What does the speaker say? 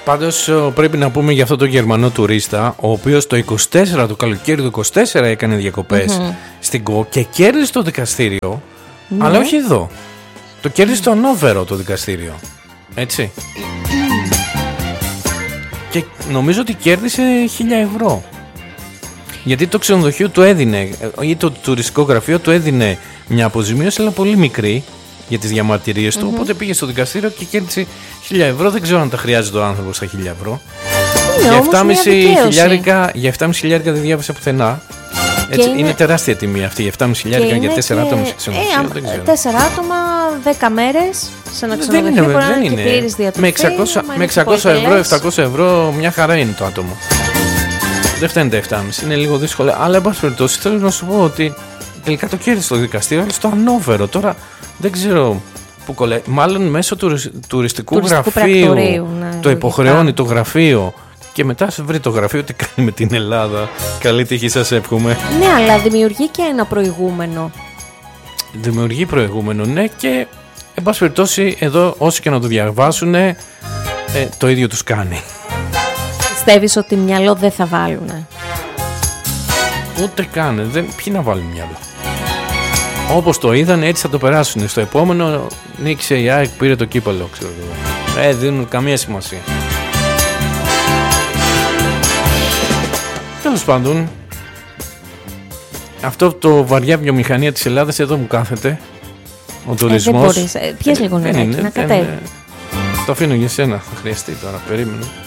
Πάντως πρέπει να πούμε για αυτό το Γερμανό τουρίστα, ο οποίος το 24, το καλοκαίρι του 24 έκανε διακοπές στην ΚΟ και κέρδισε το δικαστήριο, αλλά όχι εδώ. Το κέρδισε στο Ανόβερο το δικαστήριο. Έτσι. Και νομίζω ότι κέρδισε 1.000 ευρώ. Γιατί το ξενοδοχείο του έδινε, ή το τουριστικό γραφείο του έδινε μια αποζημίωση, αλλά πολύ μικρή για τις διαμαρτυρίες του. Οπότε πήγε στο δικαστήριο και κέρδισε 1.000 ευρώ. Δεν ξέρω αν τα χρειάζεται ο άνθρωπος τα 1.000 ευρώ. Για 7.500 δεν διάβασα πουθενά. Έτσι, είναι τεράστια τιμή αυτή, 7.500 για 4 άτομα σε ξενοδοχείο. 4 άτομα, 10 μέρες σε ένα ξενοδοχείο. Δεν είναι. Με 600 ευρώ, 700 ευρώ, μια χαρά είναι το άτομο. Δεν φτάνει τα 7.500, είναι λίγο δύσκολο. Αλλά εν πάση περιπτώσει θέλω να σου πω ότι τελικά το κέρδισε στο δικαστήριο, στο Ανόβερο. Τώρα δεν ξέρω που κολλάει. Μάλλον μέσω τουριστικού γραφείου. Το υποχρεώνει το γραφείο. Και μετά σε βρει το γραφείο τι κάνει με την Ελλάδα. Καλή τύχη σας εύχομαι. Ναι, αλλά δημιουργεί και ένα προηγούμενο. Δημιουργεί προηγούμενο, ναι, και εν πάση περιπτώσει εδώ όσοι και να το διαβάσουν το ίδιο τους κάνει. Πιστεύεις ότι μυαλό δεν θα βάλουνε? Ούτε καν, ποιοι να βάλουν μυαλό. Όπως το είδαν έτσι θα το περάσουν. Στο επόμενο νίκησε η ΑΕΚ, πήρε το κύπελλο, ξέρω εγώ. Δίνουν καμία σημασία. Τέλος πάντων, αυτό το βαριά βιομηχανία της Ελλάδας εδώ μου κάθεται. Ο τουρισμός. Δεν μπορείς. Πιες λίγο νεράκι να κατέβει. Το αφήνω για σένα, θα χρειαστεί τώρα, περίμενε.